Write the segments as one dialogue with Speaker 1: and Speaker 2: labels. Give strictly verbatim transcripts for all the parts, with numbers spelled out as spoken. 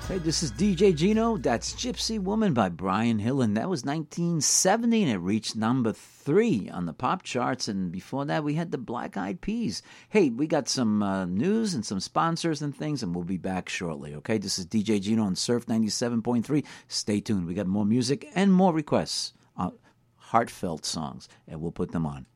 Speaker 1: Hey, this is D J Gino. That's Gypsy Woman by Brian Hill, and that was nineteen seventy, and it reached number three on the pop charts. And before that, we had the Black Eyed Peas. Hey, we got some uh, news and some sponsors and things, and we'll be back shortly, okay? This is D J Gino on Surf ninety-seven point three. Stay tuned. We got more music and more requests, uh, heartfelt songs, and we'll put them on.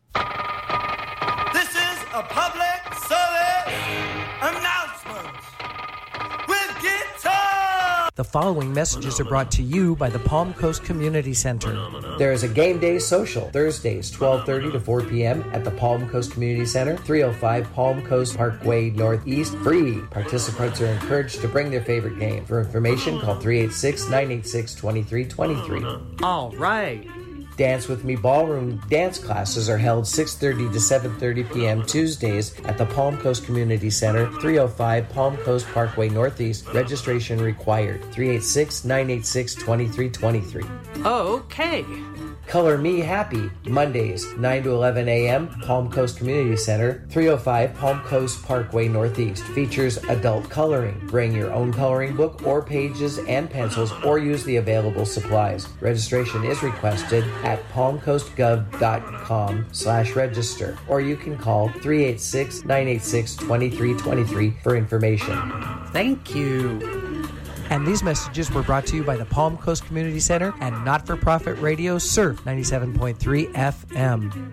Speaker 2: This is a public service announcement with guitar.
Speaker 3: The following messages are brought to you by the Palm Coast Community Center.
Speaker 4: There is a game day social Thursdays, twelve thirty to four p.m. at the Palm Coast Community Center, three oh five Palm Coast Parkway Northeast. Free. Participants are encouraged to bring their favorite game. For information, call three eight six, nine eight six, two three two three.
Speaker 3: All right.
Speaker 4: Dance With Me ballroom dance classes are held six thirty to seven thirty p.m. Tuesdays at the Palm Coast Community Center, three oh five Palm Coast Parkway Northeast. Registration required. three eight six, nine eight six, two three two three.
Speaker 3: Okay.
Speaker 4: Color Me Happy, Mondays, nine to eleven a.m., Palm Coast Community Center, three oh five Palm Coast Parkway Northeast. Features adult coloring. Bring your own coloring book or pages and pencils, or use the available supplies. Registration is requested at palmcoastgov.com slash register, or you can call three eight six, nine eight six, two three two three for information.
Speaker 3: Thank you. And these messages were brought to you by the Palm Coast Community Center and not-for-profit radio Surf ninety-seven point three F M.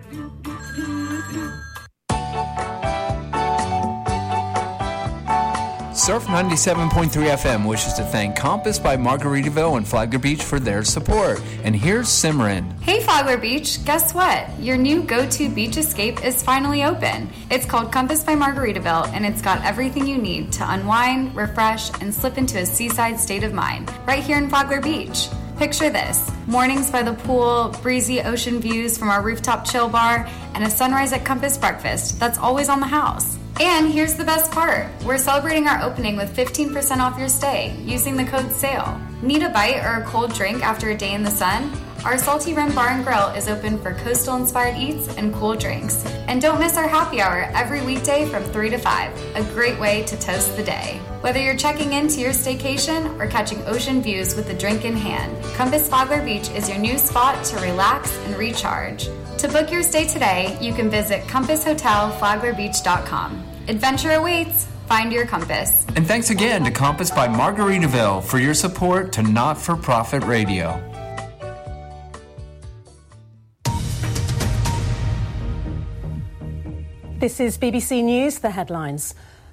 Speaker 5: Surf ninety-seven point three F M wishes to thank Compass by Margaritaville and Flagler Beach for their support. And here's Simran.
Speaker 6: Hey Flagler Beach, guess what? Your new go-to beach escape is finally open. It's called Compass by Margaritaville, and it's got everything you need to unwind, refresh, and slip into a seaside state of mind right here in Flagler Beach. Picture this: mornings by the pool, breezy ocean views from our rooftop chill bar, and a sunrise at Compass breakfast that's always on the house. And here's the best part. We're celebrating our opening with fifteen percent off your stay using the code SALE. Need a bite or a cold drink after a day in the sun? Our Salty Rim Bar and Grill is open for coastal-inspired eats and cool drinks. And don't miss our happy hour every weekday from three to five. A great way to toast the day. Whether you're checking into your staycation or catching ocean views with a drink in hand, Compass Flagler Beach is your new spot to relax and recharge. To book your stay today, you can visit compass hotel flagler beach dot com. Adventure awaits. Find your compass.
Speaker 5: And thanks again to Compass by Margaritaville for your support to Not-for-Profit Radio.
Speaker 7: This is B B C News, the headlines.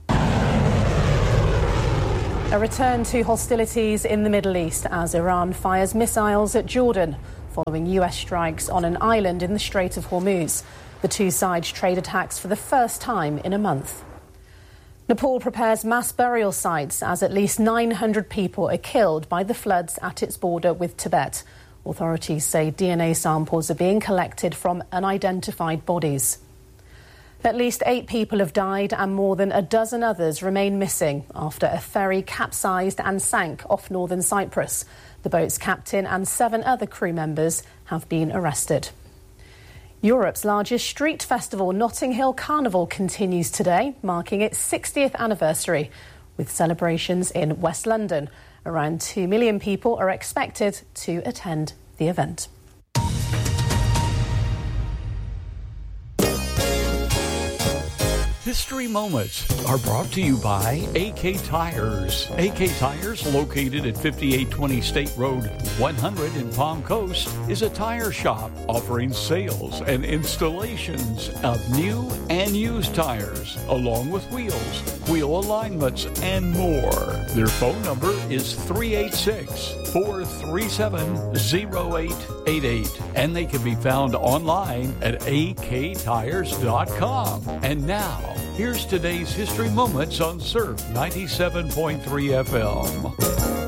Speaker 7: A return to hostilities in the Middle East as Iran fires missiles at Jordan following U S strikes on an island in the Strait of Hormuz. The two sides trade attacks for the first time in a month. Nepal prepares mass burial sites as at least nine hundred people are killed by the floods at its border with Tibet. Authorities say D N A samples are being collected from unidentified bodies. At least eight people have died and more than a dozen others remain missing after a ferry capsized and sank off northern Cyprus. The boat's captain and seven other crew members have been arrested. Europe's largest street festival, Notting Hill Carnival, continues today, marking its sixtieth anniversary, with celebrations in West London. Around two million people are expected to attend the event.
Speaker 8: History Moments are brought to you by A K Tires. A K Tires, located at fifty-eight twenty State Road one hundred in Palm Coast, is a tire shop offering sales and installations of new and used tires, along with wheels, wheel alignments, and more. Their phone number is three eight six, four three seven, zero eight eight eight, and they can be found online at a k tires dot com. And now, here's today's History Moments on Surf ninety-seven point three F M.